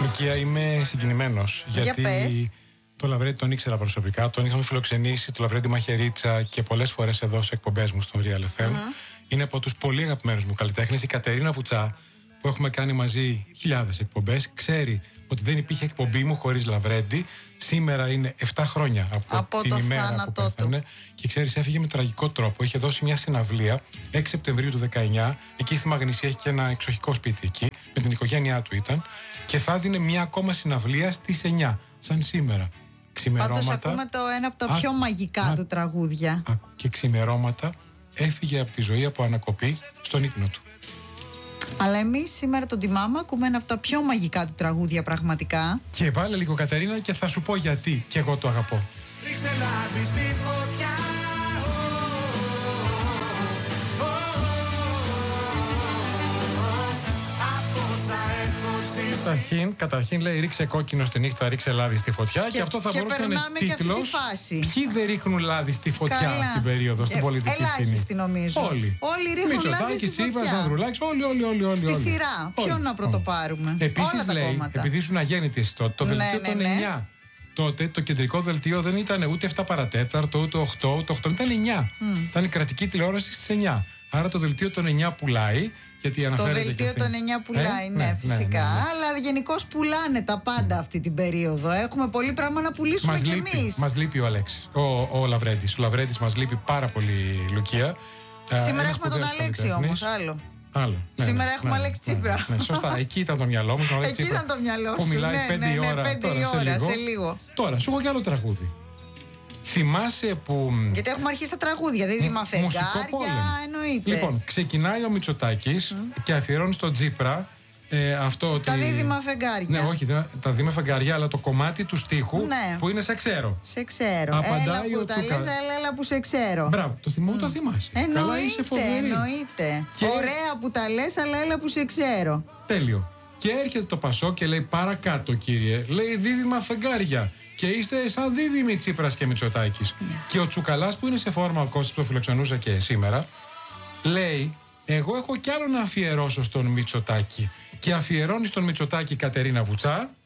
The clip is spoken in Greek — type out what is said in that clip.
Λουκία, είμαι συγκινημένος. Γιατί το Λαβρέντι τον ήξερα προσωπικά. Τον είχαμε φιλοξενήσει, το Λαβρέντι Μαχαιρίτσα, και πολλές φορές εδώ σε εκπομπές μου στο Real FM. Είναι από τους πολύ αγαπημένους μου καλλιτέχνες. Η Κατερίνα Βουτσά, που έχουμε κάνει μαζί χιλιάδες εκπομπές, ξέρει ότι δεν υπήρχε εκπομπή μου χωρίς Λαβρέντι. Σήμερα είναι 7 χρόνια από την ημέρα που πέθανε. Και ξέρεις, έφυγε με τραγικό τρόπο. Είχε δώσει μια συναυλία 6 Σεπτεμβρίου του 19. Εκεί στη Μαγνησία έχει και ένα εξοχικό σπίτι εκεί. Με την οικογένειά του ήταν. Και θα δίνει μια ακόμα συναυλία στις 9, σαν σήμερα. Πάντως ακούμε ένα από τα πιο μαγικά του τραγούδια. Και ξημερώματα έφυγε από τη ζωή από ανακοπή στον ύπνο του. Αλλά εμείς σήμερα τον τιμάμε, ακούμε ένα από τα πιο μαγικά του τραγούδια πραγματικά. Και βάλε λίγο, Κατερίνα, και θα σου πω γιατί και εγώ το αγαπώ. Ρίξε λάδι στη φωτιά. Καταρχήν λέει ρίξε κόκκινο στη νύχτα, ρίξε λάδι στη φωτιά. Και αυτό θα μπορούσε να είναι τίτλος. Ποιοι δεν ρίχνουν λάδι στη φωτιά την περίοδο, στην πολιτική σκηνή? Ελάχιστοι νομίζω. Όλοι ρίχνουν λάδι στη φωτιά. Τσίπρας, Ανδρουλάκης, όλοι. Στη σειρά. Ποιον να πρωτοπάρουμε? Επίσης λέει, επειδή ήσουν αγέννητες τότε, το δελτίο των 9. Τότε το κεντρικό δελτίο δεν ήταν ούτε 7 παρατέταρτο, ούτε 8, ούτε 8, ήταν 9. Ήταν η κρατική τηλεόραση στις 9. Άρα το δελτίο των 9 πουλάει. Το δελτίο των 9 πουλάει, ναι, φυσικά. Αλλά γενικώς πουλάνε τα πάντα αυτή την περίοδο. Έχουμε πολύ πράγμα να πουλήσουμε κι εμείς. Μας λείπει ο Αλέξης, ο Λαβρέντης. Ο Λαβρέντης μας λείπει πάρα πολύ, Λουκία. Σήμερα έχουμε τον Αλέξη όμως, άλλο. Σήμερα έχουμε Αλέξη Τσίπρα. Σωστά, εκεί ήταν το μυαλό μου. Εκεί ήταν το μυαλό σου. Που μιλάει 5 ώρα σε λίγο. Τώρα, σου έχω κι άλλο τραγούδι. Θυμάσαι που. Γιατί έχουμε αρχίσει τα τραγούδια, δίδυμα φεγγάρια, εννοείται. Λοιπόν, ξεκινάει ο Μητσοτάκης και αφιερώνει στον Τσίπρα αυτό ότι. Τα δίδυμα φεγγάρια. Ναι, όχι, τα δίδυμα φεγγάρια, αλλά το κομμάτι του στίχου που είναι σε ξέρω. Σε ξέρω. Έλα που τα λες, έλα που σε ξέρω. Μπράβο, το θυμάσαι. Εννοείται. Ωραία που τα λες, αλλά έλα που σε ξέρω. Τέλειο. Και έρχεται το Πασό και λέει παρακάτω, κύριε, λέει δίδυμα φεγγάρια. Και είστε σαν δίδυμοι Τσίπρας και Μητσοτάκης. Και ο Τσουκαλάς, που είναι σε φόρμα, ο Κώστας που το φιλοξενούσα και σήμερα, λέει: εγώ έχω κι άλλο να αφιερώσω στον Μητσοτάκη. Και αφιερώνει στον Μητσοτάκη Κατερίνα Βουτσά.